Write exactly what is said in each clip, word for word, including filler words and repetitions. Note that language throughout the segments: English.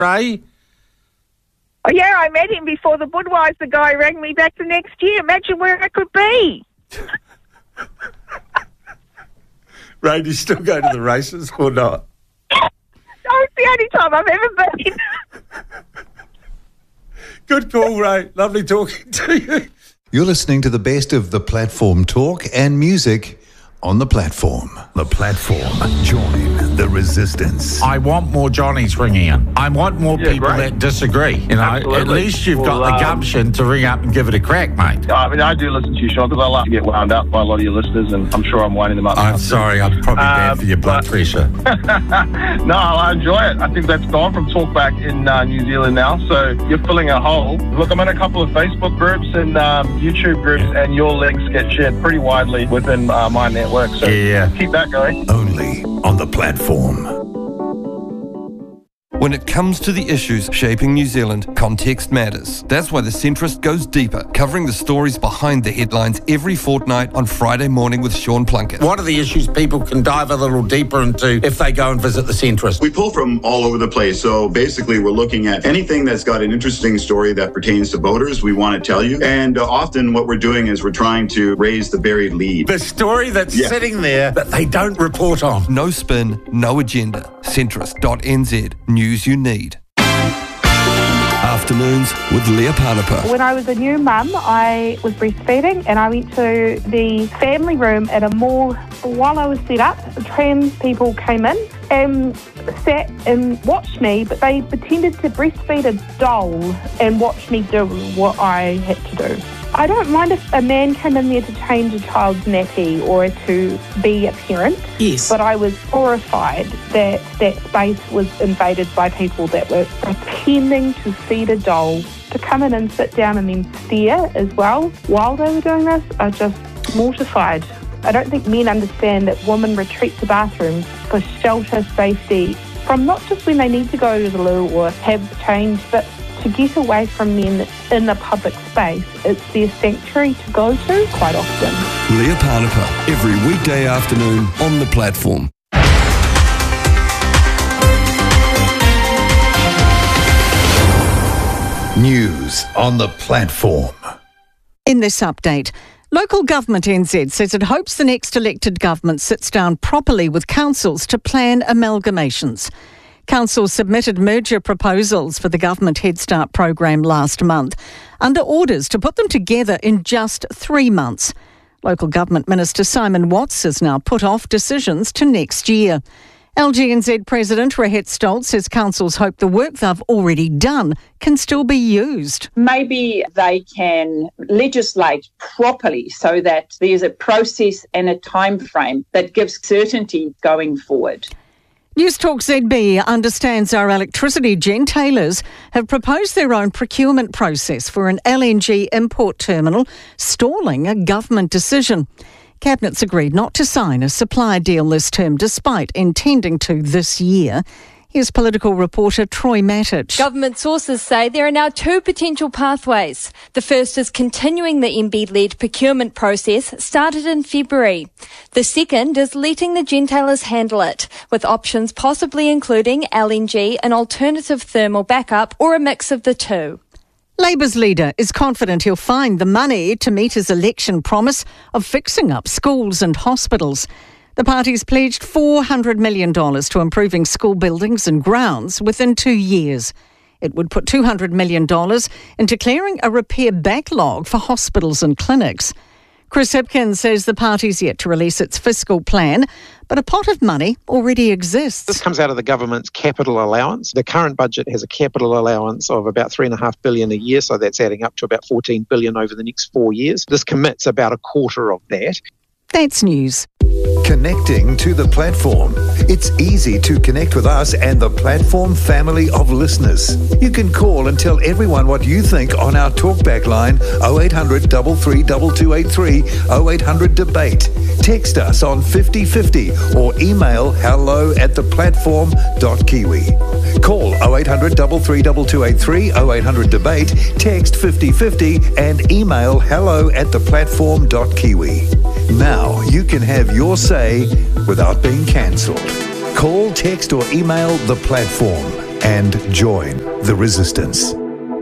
Ray? Oh, yeah, I met him before the Budweiser guy rang me back the next year. Imagine where I could be. Ray, do you still go to the races or not? No, it's the only time I've ever been. Good call, Ray. Lovely talking to you. You're listening to the best of the Platform talk and music on the Platform. The Platform. Join the resistance. I want more Johnnies ringing in. I want more Yeah, people great. that disagree. You know, Absolutely. at least you've Well, got the um, gumption to ring up and give it a crack, mate. I mean, I do listen to you, Sean, because I like to get wound up by a lot of your listeners, and I'm sure I'm winding them up. I'm sorry, I'm probably bad Um, for your blood but- pressure. No, I enjoy it. I think that's gone from talkback in uh, New Zealand now, so you're filling a hole. Look, I'm in a couple of Facebook groups and um, YouTube groups, and your links get shared pretty widely within uh, my network, so Yeah. keep that going. Only on the Platform. When it comes to the issues shaping New Zealand, context matters. That's why The Centrist goes deeper, covering the stories behind the headlines every fortnight on Friday morning with Sean Plunkett. What are the issues people can dive a little deeper into if they go and visit The Centrist? We pull from all over the place. So basically, we're looking at anything that's got an interesting story that pertains to voters, we want to tell you. And uh, often what we're doing is we're trying to raise the buried lead. The story that's Yeah. sitting there that they don't report on. No spin, no agenda. Centrist dot n z. News you need. Afternoons with Leah Panapa. When I was a new mum, I was breastfeeding and I went to the family room at a mall. While I was set up, trans people came in and sat and watched me, but they pretended to breastfeed a doll and watch me do what I had to do. I don't mind if a man came in there to change a child's nappy or to be a parent. Yes. But I was horrified that that space was invaded by people that were pretending to feed a doll, to come in and sit down and then stare as well while they were doing this. I was just mortified. I don't think men understand that women retreat to bathrooms for shelter, safety, from not just when they need to go to the loo or have change, but to get away from men in the public space. It's their sanctuary to go to quite often. Leah Panapa, every weekday afternoon on the Platform. News on the Platform. In this update, Local Government N Z says it hopes the next elected government sits down properly with councils to plan amalgamations. Councils submitted merger proposals for the Government Head Start program last month, under orders to put them together in just three months. Local Government Minister Simon Watts has now put off decisions to next year. L G N Z President Rahet Stoltz says councils hope the work they've already done can still be used. Maybe they can legislate properly so that there's a process and a time frame that gives certainty going forward. News Talk Z B understands our electricity gentailers have proposed their own procurement process for an L N G import terminal, stalling a government decision. Cabinet's agreed not to sign a supply deal this term, despite intending to this year. Here's political reporter Troy Mattich. Government sources say there are now two potential pathways. The first is continuing the M B-led procurement process started in February. The second is letting the gentailers handle it, with options possibly including L N G, an alternative thermal backup, or a mix of the two. Labour's leader is confident he'll find the money to meet his election promise of fixing up schools and hospitals. The party's pledged four hundred million dollars to improving school buildings and grounds within two years. It would put two hundred million dollars into clearing a repair backlog for hospitals and clinics. Chris Hipkins says the party's yet to release its fiscal plan, but a pot of money already exists. This comes out of the government's capital allowance. The current budget has a capital allowance of about three and a half billion a year, so that's adding up to about fourteen billion over the next four years. This commits about a quarter of that. That's news. Connecting to the Platform. It's easy to connect with us and the Platform family of listeners. You can call and tell everyone what you think on our talkback line oh eight hundred, three three two two eight three, oh eight hundred debate. Text us on fifty fifty or email hello at the platform dot kiwi. Call oh eight hundred, three three two two eight three, oh eight hundred debate, text fifty fifty and email hello at the platform dot kiwi. Now you can have your say without being cancelled. Call, text or email the Platform and join the resistance.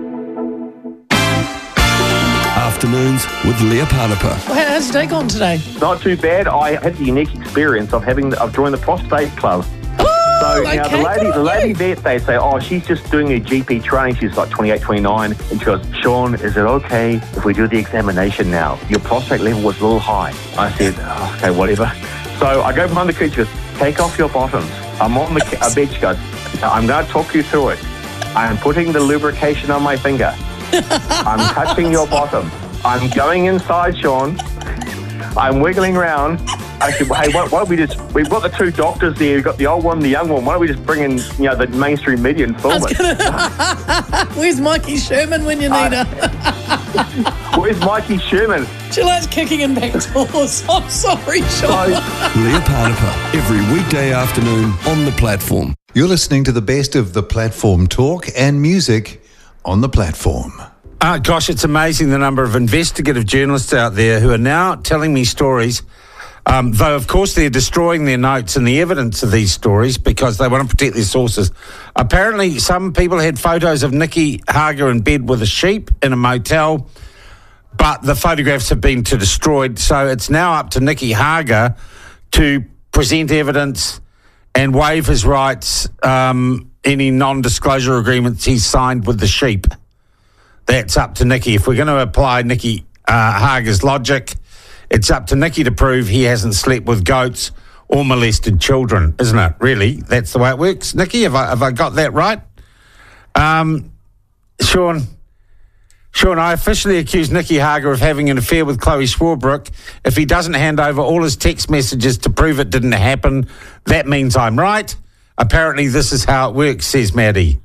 Afternoons with Leah Panapa. How's your day gone today? Not too bad. I had the unique experience of having of joined the prostate club. So okay, now the lady, good the on lady you. vet, they say, oh, she's just doing her G P training. She's like twenty-eight, twenty-nine. And she goes, Sean, is it okay if we do the examination now? Your prostate level was a little high. I said, oh, okay, whatever. So I go behind the curtain. She goes, take off your bottoms. I'm on the a bed. She goes, I'm going to talk you through it. I'm putting the lubrication on my finger. I'm touching your bottom. I'm going inside, Sean. I'm wiggling around. I said, well, hey, why, why don't we just, we've got the two doctors there, we've got the old one, the young one, why don't we just bring in, you know, the mainstream media and film it? Gonna... Where's Mikey Sherman when you need her? Where's Mikey Sherman? She likes kicking in back doors. I'm sorry, Sean. Leah Panapa, every weekday afternoon on the platform. You're listening to the best of the platform talk and music on the platform. Uh, gosh, it's amazing the number of investigative journalists out there who are now telling me stories. Um, though, of course, they're destroying their notes and the evidence of these stories because they want to protect their sources. Apparently, some people had photos of Nikki Hager in bed with a sheep in a motel, but the photographs have been destroyed. So it's now up to Nikki Hager to present evidence and waive his rights, um, any non-disclosure agreements he's signed with the sheep. That's up to Nikki. If we're going to apply Nikki uh, Hager's logic, it's up to Nikki to prove he hasn't slept with goats or molested children, isn't it? Really, that's the way it works. Nikki, have I, have I got that right? Um, Sean, Sean, I officially accuse Nikki Hager of having an affair with Chloe Swarbrick. If he doesn't hand over all his text messages to prove it didn't happen, that means I'm right. Apparently, this is how it works, says Maddie.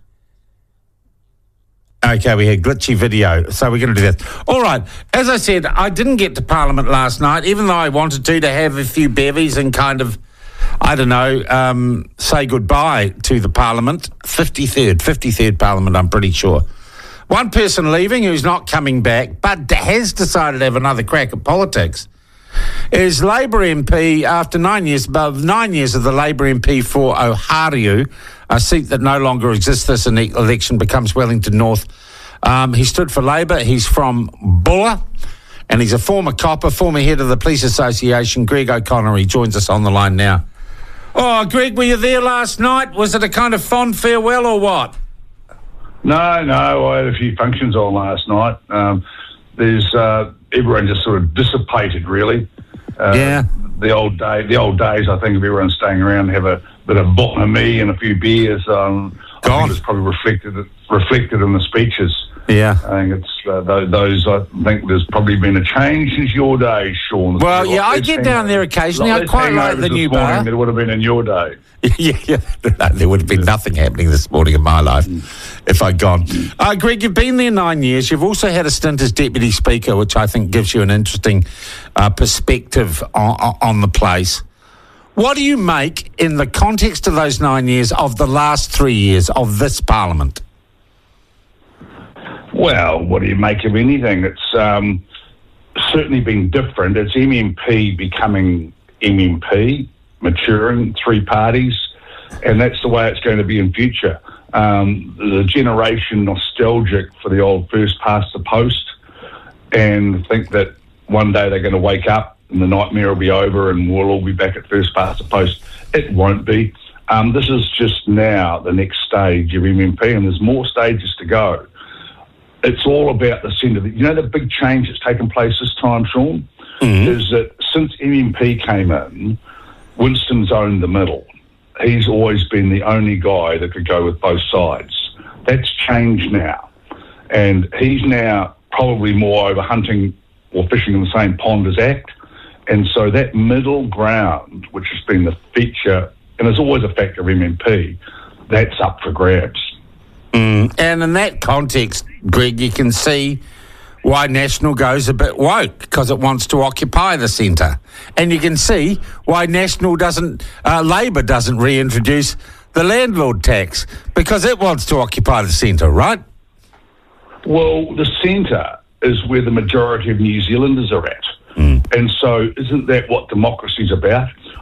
Okay, we had glitchy video, so we're going to do that. All right, as I said, I didn't get to Parliament last night, even though I wanted to, to have a few bevies and kind of, I don't know, um, say goodbye to the Parliament. fifty-third, fifty-third Parliament, I'm pretty sure. One person leaving who's not coming back, but has decided to have another crack at politics, is Labour M P, after nine years, above nine years of the Labour M P for Ohariu, a seat that no longer exists. This election becomes Wellington North. Um, he stood for Labour. He's from Bulla, and he's a former copper, former head of the Police Association, Greg O'Connor. He joins us on the line now. Oh, Greg, were you there last night? Was it a kind of fond farewell or what? No, no, I had a few functions on last night. Um, there's uh, everyone just sort of dissipated, really. Uh, yeah. The old day, the old days. I think of everyone staying around, have a bit of bottom of me and a few beers. Um, I think it's probably reflected reflected in the speeches. Yeah, I think it's uh, those, those. I think there's probably been a change since your days, Sean. Well, yeah, I get down there occasionally. I quite like the new bar. That would have been in your day. yeah, yeah. No, there would have been nothing happening this morning in my life if I'd gone. Uh, Greg, you've been there nine years. You've also had a stint as Deputy Speaker, which I think gives you an interesting uh, perspective on, on the place. What do you make, in the context of those nine years, of the last three years of this Parliament? Well, what do you make of anything? It's um, certainly been different. It's M M P becoming M M P, maturing, three parties, and that's the way it's going to be in future. Um, the generation nostalgic for the old first past the post and think that one day they're going to wake up and the nightmare will be over and we'll all be back at first past the post. It won't be. Um, this is just now the next stage of M M P, and there's more stages to go. It's all about the centre. You know the big change that's taken place this time, Sean, mm-hmm. is that since M M P came in, Winston's owned the middle. He's always been the only guy that could go with both sides. That's changed now. And he's now probably more over hunting or fishing in the same pond as ACT. And so that middle ground, which has been the feature, and is always a factor of M M P, that's up for grabs. Mm. And in that context, Greg, you can see why National goes a bit woke, because it wants to occupy the centre. And you can see why National doesn't, uh, Labour doesn't reintroduce the landlord tax, because it wants to occupy the centre, right? Well, the centre is where the majority of New Zealanders are at. Mm. And so isn't that what democracy's about?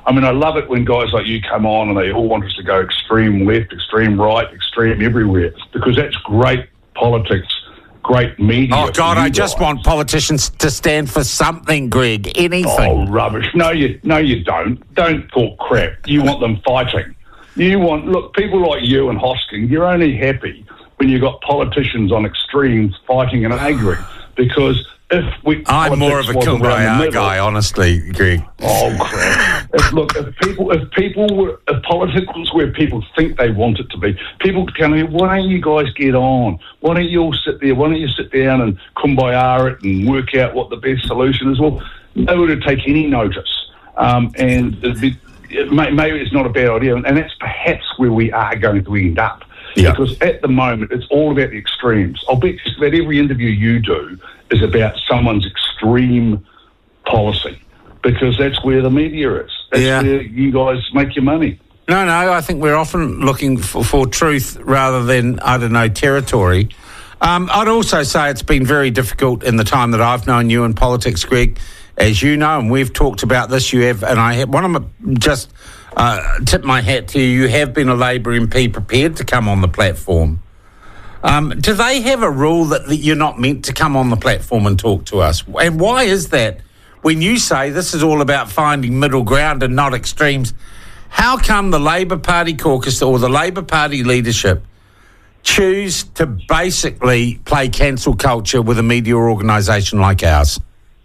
I mean, I love it when guys like you come on and they all want us to go extreme left, extreme right, extreme everywhere, because that's great politics, great media. Oh, God, I just guys. want politicians to stand for something, Greg, anything. Oh, rubbish. No, you no, you don't. Don't talk crap. You want them fighting. You want, look, people like you and Hosking, you're only happy when you've got politicians on extremes fighting and arguing, because if we... I'm more of a Kumbaya guy, honestly, Greg. Oh, crap. if, look, if people, if people were, if politics was where people think they want it to be, people tell me, why don't you guys get on? Why don't you all sit there? Why don't you sit down and Kumbaya it and work out what the best solution is? Well, nobody would take any notice. Um, and it'd be, it may, maybe it's not a bad idea, and that's perhaps where we are going to end up. Yeah. Because at the moment, it's all about the extremes. I'll bet you that every interview you do is about someone's extreme policy, because that's where the media is. That's Yeah. where you guys make your money. No, no, I think we're often looking for, for truth rather than, I don't know, territory. Um, I'd also say it's been very difficult in the time that I've known you in politics, Greg. As you know, and we've talked about this, you have, and I have, one of my, just uh, tip my hat to you, you have been a Labour M P prepared to come on the platform. Um, do they have a rule that, that you're not meant to come on the platform and talk to us? And why is that? When you say this is all about finding middle ground and not extremes, how come the Labour Party caucus or the Labour Party leadership choose to basically play cancel culture with a media organisation like ours?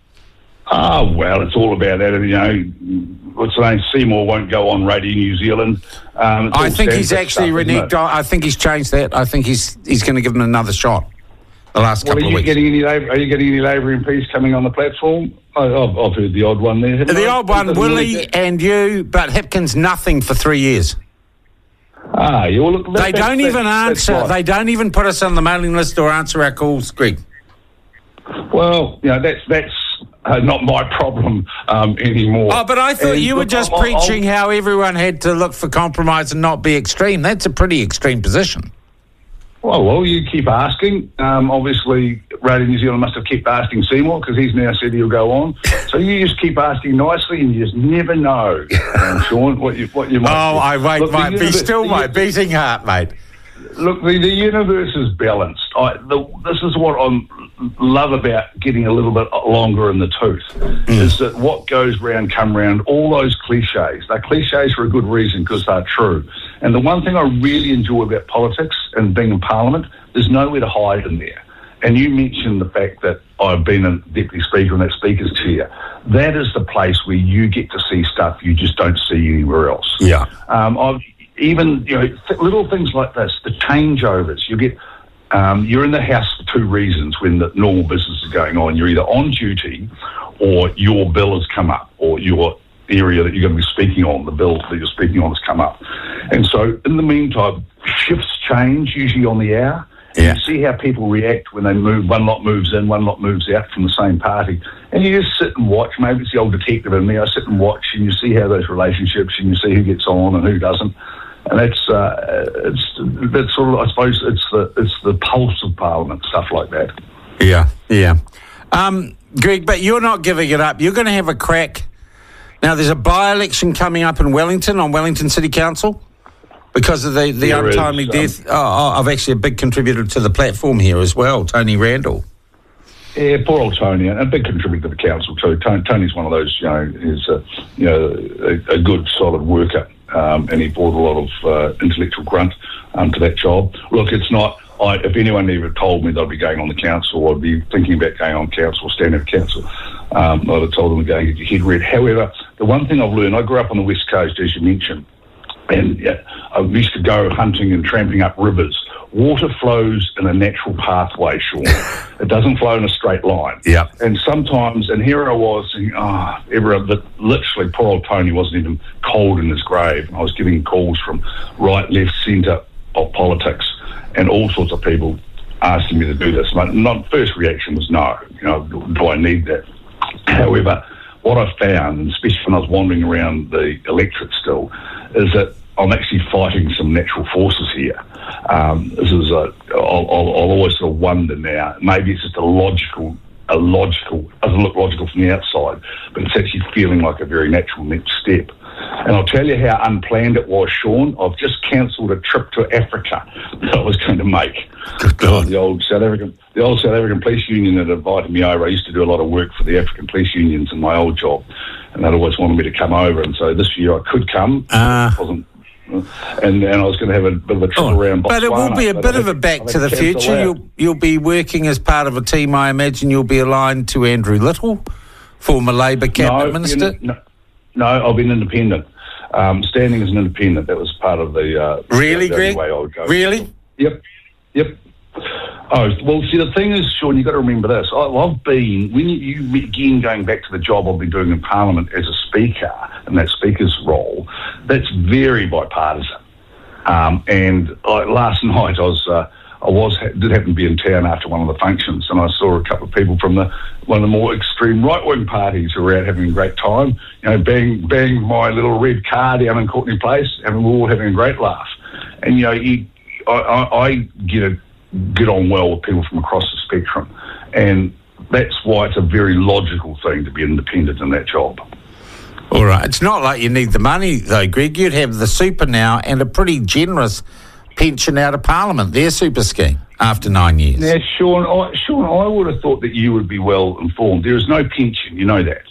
Oh, well, it's all about that. You know, what's the name? Seymour won't go on Radio New Zealand. Um, I think he's Stanford actually stuff, reneged. I think he's changed that. I think he's he's going to give them another shot the last Well, couple are you of weeks. getting any Labour, are you getting any Labour M Ps coming on the platform? I, I've, I've heard the odd one there. haven't The I? old one, Doesn't really Willie get- and you, but Hipkins nothing for three years. Ah, yeah, well, look, that, They that- don't that- even that's answer. right. They don't even put us on the mailing list or answer our calls, Greg. Well, you know, that's that's uh, not my problem um, anymore. Oh, but I thought And you were look, just I'll- I'll- preaching how everyone had to look for compromise and not be extreme. That's a pretty extreme position. Well, well, you keep asking. Um, obviously, Radio New Zealand must have kept asking Seymour, because he's now said he'll go on. So you just keep asking nicely, and you just never know, um, Sean, what you what you might. Oh, get. I wait, Look, the mate. Be universe- still, the- my beating heart, mate. Look, the, the universe is balanced. I, the, this is what I love about getting a little bit longer in the tooth, Mm. is that what goes round come round. All those cliches, they're cliches for a good reason, because they're true. And the one thing I really enjoy about politics and being in Parliament, there's nowhere to hide in there. And you mentioned the fact that I've been a deputy speaker in that speaker's chair. That is the place where you get to see stuff you just don't see anywhere else. Yeah. Um, I've even, you know, th- little things like this, the changeovers. You get, um, you're in the house for two reasons when the normal business is going on. You're either on duty, or your bill has come up, or your area that you're going to be speaking on, the bill that you're speaking on has come up. And so in the meantime, shifts change, usually on the hour. Yeah. You see how people react when they move, one lot moves in, one lot moves out from the same party. And you just sit and watch. Maybe it's the old detective in me. I sit and watch, and you see how those relationships, and you see who gets on and who doesn't. And that's uh, it's that's sort of, I suppose, it's the it's the pulse of Parliament, stuff like that. Yeah, yeah. Um, Greg, but you're not giving it up. You're going to have a crack. Now, there's a by-election coming up in Wellington, on Wellington City Council, because of the, the There is, untimely um, death. Oh, oh, I've actually a big contributor to the platform here as well, Tony Randall. Yeah, poor old Tony, and a big contributor to the council too. Tony, Tony's one of those, you know, is a, you know, a, a good, solid worker, um, and he brought a lot of uh, intellectual grunt um, to that job. Look, it's not. I, if anyone ever told me that I'd be going on the council, I'd be thinking about going on council, standing for council. Um, I'd have told them to go and get your head read. However, the one thing I've learned, I grew up on the West Coast, as you mentioned, and yeah, I used to go hunting and tramping up rivers. Water flows in a natural pathway, Sean. It doesn't flow in a straight line. Yeah. And sometimes, and here I was thinking, ah, oh, ever, but literally poor old Tony wasn't even cold in his grave. I was getting calls from right, left, centre of politics, and all sorts of people asking me to do this. My not, first reaction was no, you know, do I need that? However, what I found, and especially when I was wandering around the electorate still, is that I'm actually fighting some natural forces here. Um, this is a, I'll, I'll, I'll always sort of wonder now, maybe it's just a logical a logical, doesn't look logical from the outside, but it's actually feeling like a very natural next step. And I'll tell you how unplanned it was, Sean. I've just cancelled a trip to Africa that I was going to make. Good God. The old South African, the old South African Police Union had invited me over. I used to do a lot of work for the African police unions in my old job, and they'd always wanted me to come over. And so this year I could come. Uh, it wasn't, and and I was going to have a bit of a trip oh, around Botswana. But it will be a bit of a back to the future. You'll, you'll be working as part of a team, I imagine. You'll be aligned to Andrew Little, former Labour Cabinet no, Minister. No, no, I've been independent. Um, standing as an independent, that was part of the... Uh, really, the Greg? Way I would go. Really? Yep, yep. Oh, well, see, the thing is, Sean, you've got to remember this. I, I've been, when you, you, again, going back to the job I've been doing in Parliament as a speaker, in that speaker's role, that's very bipartisan. Um, and I, last night I was... Uh, I was did happen to be in town after one of the functions, and I saw a couple of people from the one of the more extreme right-wing parties who were out having a great time. You know, bang bang my little red car down in Courtney Place, and we were all having a great laugh. And you know, you, I, I, I get a, get on well with people from across the spectrum, and that's why it's a very logical thing to be independent in that job. All right, it's not like you need the money though, Greg. You'd have the super now and a pretty generous pension out of Parliament, their super scheme, after nine years. Now, Sean, I, Sean, I would have thought that you would be well informed. There is no pension, you know that.